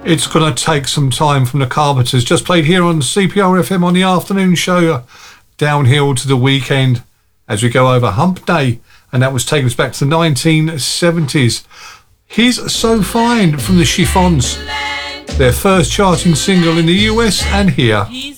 It's Gonna Take Some Time from the Carpenters. Just played here on CPR FM on the afternoon show. Downhill to the weekend as we go over Hump Day. And that was taking us back to the 1970s. He's So Fine from the Chiffons. Their first charting single in the US and here.